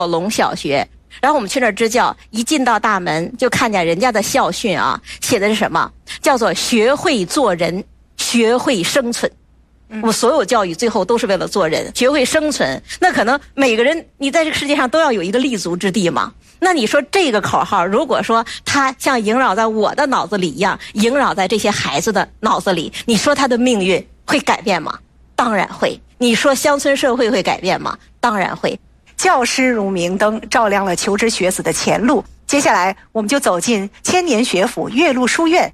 龙小学，然后我们去那儿支教，一进到大门就看见人家的校训啊，写的是什么？叫做学会做人，学会生存。我们所有教育最后都是为了做人，学会生存。那可能每个人你在这个世界上都要有一个立足之地嘛。那你说这个口号，如果说它像萦绕在我的脑子里一样，萦绕在这些孩子的脑子里，你说他的命运会改变吗？当然会。你说乡村社会会改变吗？当然会。 教师如明灯，照亮了求知学子的前路。接下来我们就走进千年学府岳麓书院。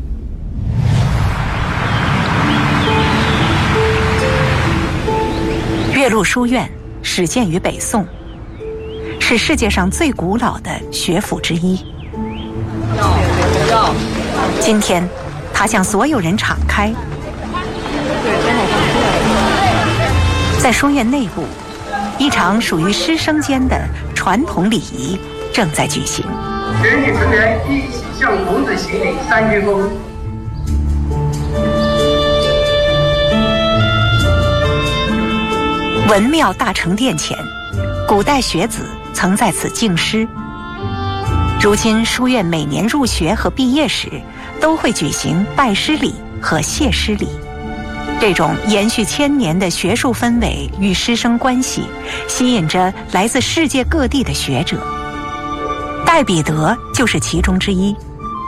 岳麓书院始建于北宋，是世界上最古老的学府之一。今天，它向所有人敞开。在书院内部，一场属于师生间的传统礼仪正在举行。 全体成员一起向孔子行礼3鞠躬。 文庙大成殿前，古代学子曾在此敬师。如今书院每年入学和毕业时，都会举行拜师礼和谢师礼。这种延续1000年的学术氛围与师生关系，吸引着来自世界各地的学者。戴彼得就是其中之一。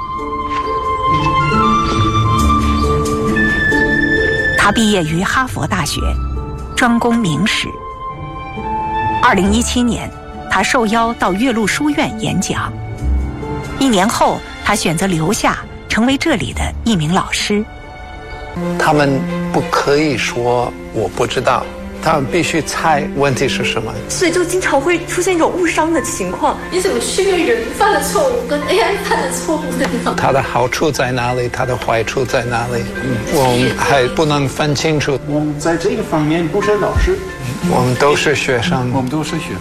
他毕业于哈佛大学，专攻明史。2017年，他受邀到岳麓书院演讲。1年后，他选择留下，成为这里的一名老师。 他们不可以说我不知道，他们必须猜问题是什么， 所以就经常会出现一种误伤的情况。 你怎么区别人犯的错误跟 AI 犯的错误的地方？ 它的好处在哪里，它的坏处在哪里？我们还不能分清楚。 我们在这个方面不是老师， 我们都是学生， 我们都是学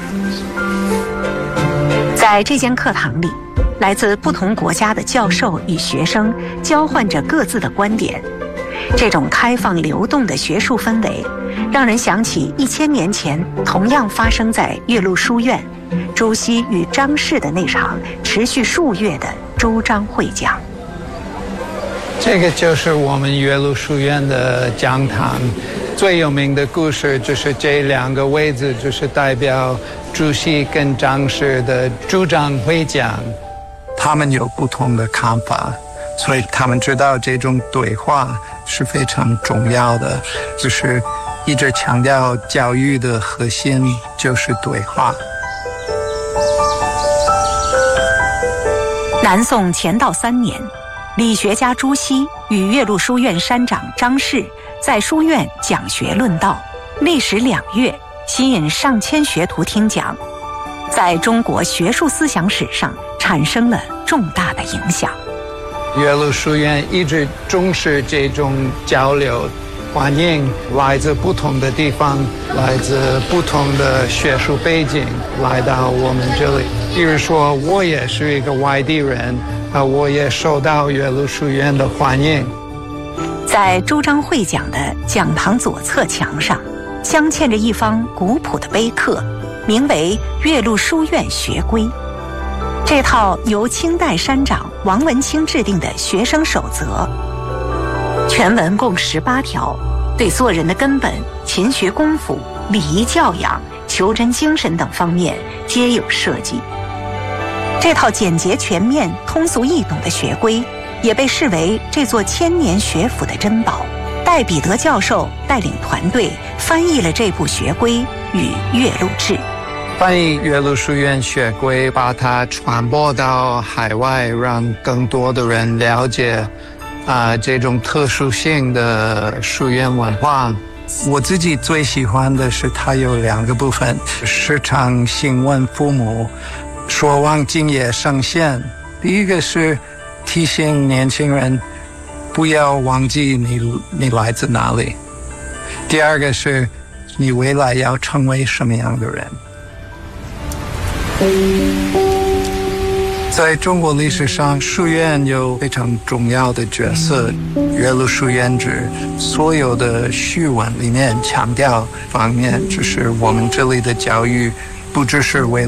生。 在这间课堂里，来自不同国家的教授与学生交换着各自的观点。这种开放流动的学术氛围，让人想起1000年前同样发生在岳麓书院朱熹与张氏的那场持续数月的朱张会讲。 这个就是我们岳麓书院的讲堂，最有名的故事就是这2个位置，就是代表朱熹跟张氏的朱张会讲。他们有不同的看法，所以他们知道这种对话是非常重要的，就是一直强调教育的核心就是对话。 南宋乾道3年，理学家朱熹与岳麓书院山长张氏在书院讲学论道，历时2月，吸引上千学徒听讲，在中国学术思想史上产生了重大的影响。 岳麓书院一直重视这种交流，欢迎来自不同的地方，来自不同的学术背景来到我们这里。比如说，我也是一个外地人，我也受到岳麓书院的欢迎。 在朱张会讲的讲堂左侧墙上，镶嵌着一方古朴的碑刻，名为《岳麓书院学规》。这套由清代山长王文清制定的学生守则，全文共18条，对做人的根本、勤学功夫、礼仪教养、求真精神等方面皆有涉及。这套简洁全面、通俗易懂的学规，也被视为这座1000年学府的珍宝。戴彼得教授带领团队翻译了这部学规与岳麓志。 翻译岳麓书院学规，把它传播到海外，让更多的人了解这种特殊性的书院文化。我自己最喜欢的是它有2个部分，时常询问父母，说望今夜圣献。第一个是提醒年轻人不要忘记你来自哪里，第二个是你未来要成为什么样的人。在中国历史上，书院有非常重要的角色。岳麓书院志所有的序文里面强调方面，就是我们这里的教育不只是为